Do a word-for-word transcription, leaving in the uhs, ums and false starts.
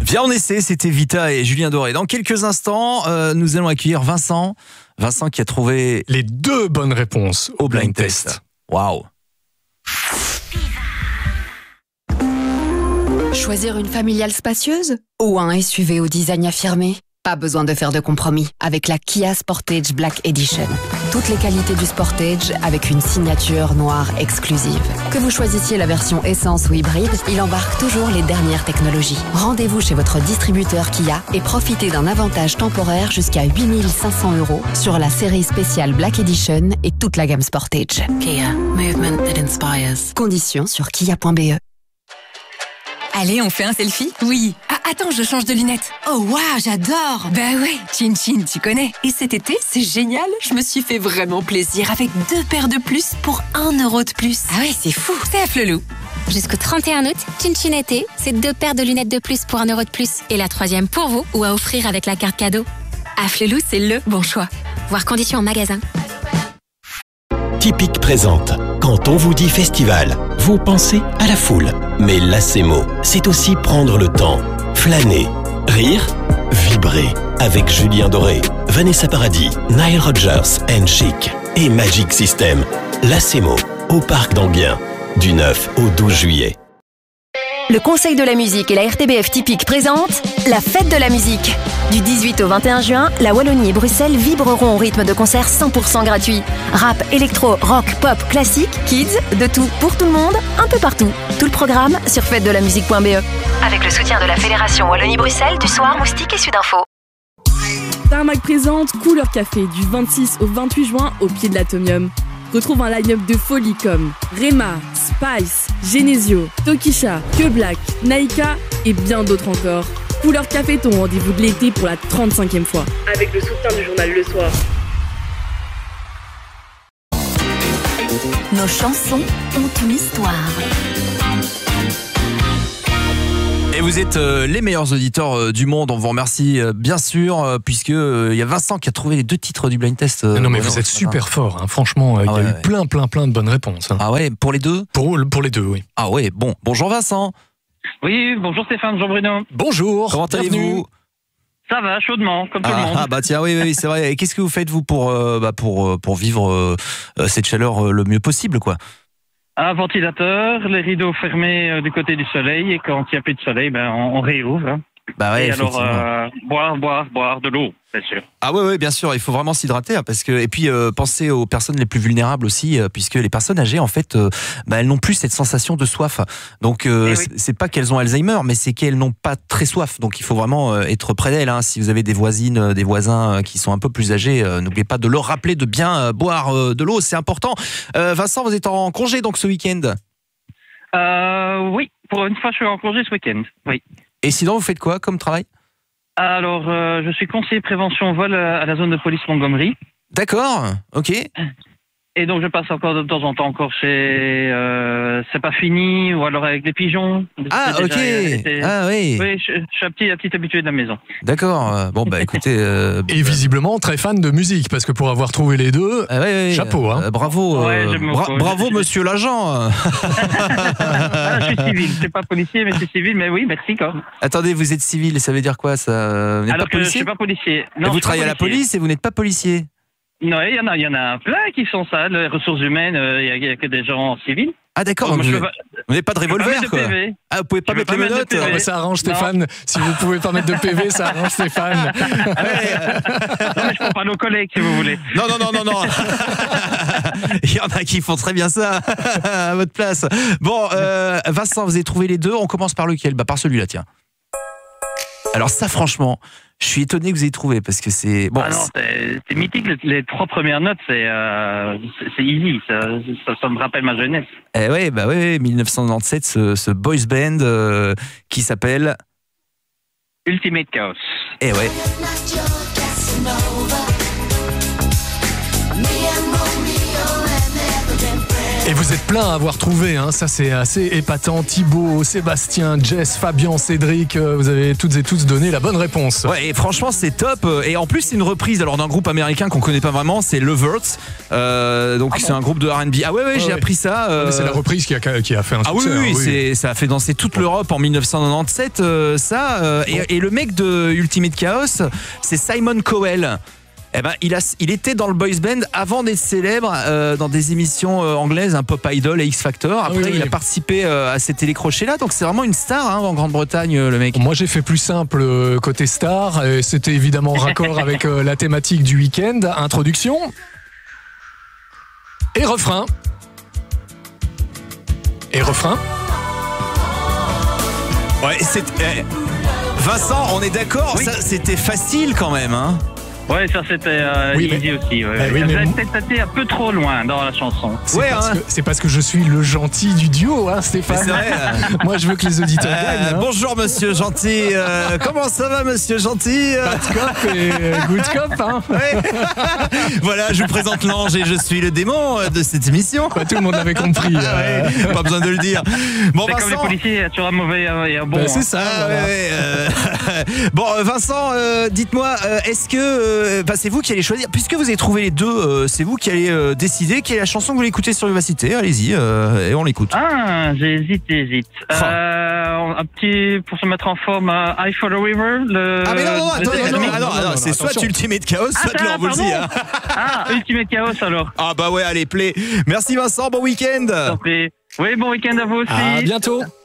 Viens en essai, c'était Vita et Julien Doré. Dans quelques instants, euh, nous allons accueillir Vincent. Vincent qui a trouvé les deux bonnes réponses au blind test. Waouh. Choisir une familiale spacieuse ou un S U V au design affirmé? Pas besoin de faire de compromis avec la Kia Sportage Black Edition. Toutes les qualités du Sportage avec une signature noire exclusive. Que vous choisissiez la version essence ou hybride, il embarque toujours les dernières technologies. Rendez-vous chez votre distributeur Kia et profitez d'un avantage temporaire jusqu'à huit mille cinq cents euros sur la série spéciale Black Edition et toute la gamme Sportage. Kia, movement that inspires. Conditions sur kia point b e. Allez, on fait un selfie? Oui. Ah, attends, je change de lunettes. Oh, waouh, j'adore. Bah ouais, Chin Chin, tu connais. Et cet été, c'est génial. Je me suis fait vraiment plaisir avec deux paires de plus pour un euro de plus. Ah ouais, c'est fou. C'est à Flelou. Jusqu'au trente et un août, Chin Chin été, c'est deux paires de lunettes de plus pour un euro de plus. Et la troisième pour vous ou à offrir avec la carte cadeau. À Flelou, c'est le bon choix. Voir conditions en magasin. Tipeee présente. Quand on vous dit festival, vous pensez à la foule. Mais Lacemo, c'est aussi prendre le temps, flâner, rire, vibrer. Avec Julien Doré, Vanessa Paradis, Nile Rodgers and Chic et Magic System. Lacemo, au Parc d'Anguien, du neuf au douze juillet. Le Conseil de la musique et la R T B F Tipeee présentent la fête de la musique. Du dix-huit au vingt et un juin, la Wallonie et Bruxelles vibreront au rythme de concerts cent pour cent gratuits. Rap, électro, rock, pop, classique, kids, de tout pour tout le monde, un peu partout. Tout le programme sur fête de la musique point b e. Avec le soutien de la Fédération Wallonie-Bruxelles, du Soir, Moustique et Sudinfo. Tarmac présente Couleur Café du vingt-six au vingt-huit juin au pied de l'Atomium. Retrouve un line-up de folie comme Rema, Spice, Genesio, Tokisha, Que Black, Naika et bien d'autres encore. Couleur Café, ton rendez-vous de l'été pour la trente-cinquième fois. Avec le soutien du journal Le Soir. Nos chansons ont une histoire. Et vous êtes euh, les meilleurs auditeurs euh, du monde, on vous remercie euh, bien sûr, euh, puisque il euh, y a Vincent qui a trouvé les deux titres du blind test. Euh, non mais vous êtes super fort, hein, franchement, il ah ouais, y a ouais. eu plein plein plein de bonnes réponses. Hein. Ah ouais, pour les deux pour, pour les deux, oui. Ah ouais, bon, bonjour Vincent. Oui, bonjour Stéphane, bonjour Bruno. Bonjour. Comment allez-vous? Ça va, chaudement, comme ah, tout le monde. Ah bah tiens, oui, oui c'est vrai. Et qu'est-ce que vous faites vous pour, euh, bah, pour, pour vivre euh, cette chaleur euh, le mieux possible, quoi? Un ventilateur, les rideaux fermés euh, du côté du soleil, et quand il n'y a plus de soleil, ben, on, on réouvre. Hein. Bah ouais, et alors, euh, boire, boire, boire de l'eau, c'est sûr. Ah ouais, ouais, bien sûr, il faut vraiment s'hydrater, hein, parce que et puis euh, penser aux personnes les plus vulnérables aussi, euh, puisque les personnes âgées, en fait, euh, bah, elles n'ont plus cette sensation de soif. Donc, euh, oui. c'est pas qu'elles ont Alzheimer, mais c'est qu'elles n'ont pas très soif. Donc, il faut vraiment euh, être près d'elles. Hein. Si vous avez des voisines, euh, des voisins euh, qui sont un peu plus âgés, euh, n'oubliez pas de leur rappeler de bien euh, boire euh, de l'eau, c'est important. Euh, Vincent, vous êtes en congé donc ce week-end? Euh, oui, pour une fois, je suis en congé ce week-end. Oui. Et sinon, vous faites quoi comme travail? Alors, euh, je suis conseiller prévention vol à la zone de police Montgomery. D'accord, ok. Et donc, je passe encore de temps en temps encore chez euh, C'est pas fini, ou alors avec les pigeons. Ah, ok. Été... Ah, oui. Oui, je, je suis un petit, un petit habitué de la maison. D'accord. Bon, bah écoutez. Euh... Et visiblement très fan de musique, parce que pour avoir trouvé les deux, ah, ouais, ouais, chapeau. Hein. Euh, bravo, ouais, euh, bra bravo, monsieur l'agent. Ah, je suis civil. C'est pas policier, mais c'est civil. Mais oui, merci quand même. Attendez, vous êtes civil, ça veut dire quoi ça? Vous n'êtes pas que policier? Je suis pas policier. Non, vous travaillez à la police et vous n'êtes pas policier? Non, il y en a, il y en a plein qui sont ça. Les ressources humaines, il euh, n'y a, a que des gens civils. Ah d'accord, vous n'avez pas de revolver de quoi. Ah, vous pouvez pas je mettre les menottes. Ah, bah, ça arrange Stéphane. Non. Si vous pouvez pas mettre de P V, ça arrange Stéphane. Ah ouais, euh... non mais je prends pas nos collègues si vous voulez. Non non non non non. Il y en a qui font très bien ça à votre place. Bon, euh, Vincent, vous avez trouvé les deux. On commence par lequel? Bah par celui-là, tiens. Alors ça, franchement, je suis étonné que vous ayez trouvé parce que c'est bon. Ah non, c'est mythique. Les, les trois premières notes, c'est euh, c'est easy. Ça, ça, ça me rappelle ma jeunesse. Eh ouais, bah ouais, mille neuf cent quatre-vingt-dix-sept, ce, ce boys band euh, qui s'appelle Ultimate Chaos. Eh ouais. Et vous êtes plein à avoir trouvé, hein. Ça c'est assez épatant. Thibaut, Sébastien, Jess, Fabien, Cédric, euh, vous avez toutes et tous donné la bonne réponse. Ouais, et franchement c'est top. Et en plus c'est une reprise alors d'un groupe américain qu'on connaît pas vraiment, c'est Lovers. Euh, donc ah c'est bon un groupe de R and B. Ah ouais ouais, ah j'ai ouais. appris ça. Euh... Ouais, c'est la reprise qui a, qui a fait un ah succès. Ah oui, oui, hein, oui. C'est, ça a fait danser toute l'Europe en dix-neuf cent quatre-vingt-dix-sept. Euh, ça. Euh, bon. et, et le mec de Ultimate Chaos, c'est Simon Cowell. Eh ben, il, a, il était dans le boys band avant d'être célèbre euh, dans des émissions euh, anglaises, un Pop Idol et X Factor. Après, ah oui, il oui. a participé euh, à ces télécrochets-là, donc c'est vraiment une star hein, en Grande-Bretagne, euh, le mec. Moi, j'ai fait plus simple euh, côté star. Et c'était évidemment raccord avec euh, la thématique du week-end. Introduction et refrain. Et refrain. Ouais, c'est. Eh, Vincent, on est d'accord, oui. Ça, c'était facile quand même, hein. Ouais, ça c'était euh, oui, easy mais... aussi. Ouais, ouais. Oui, ça a peut-être été un peu trop loin dans la chanson. C'est, ouais, parce hein. que, c'est parce que je suis le gentil du duo, hein, Stéphane. C'est vrai, euh... Moi, je veux que les auditeurs euh, gagnent. Hein. Bonjour, monsieur Gentil. Euh, comment ça va, monsieur Gentil? Bad cop et good cop, hein. Ouais. Voilà, je vous présente l'ange et je suis le démon de cette émission. Bah, tout le monde avait compris. Euh... Ouais, pas besoin de le dire. Bon, c'est Vincent... comme les policiers, tu auras mauvais et un bon. Bah, c'est ça. Ah, voilà. ouais, euh... Bon, Vincent, euh, dites-moi, euh, est-ce que euh, bah, c'est vous qui allez choisir, puisque vous avez trouvé les deux, euh, c'est vous qui allez euh, décider quelle est la chanson que vous voulez écouter sur Vivacité. Allez-y, euh, et on l'écoute. Ah, j'hésite, j'hésite. Oh. Euh, un petit, pour se mettre en forme, uh, I for the River. Le, ah mais non, non, attends, le non, non, non, non, non, c'est attention. Soit Ultimate Chaos, soit ah, Laurent Voulzy. Hein. Ah, Ultimate Chaos alors. Ah bah ouais, allez, play. Merci Vincent, bon week-end. Oui, bon week-end à vous aussi. À bientôt.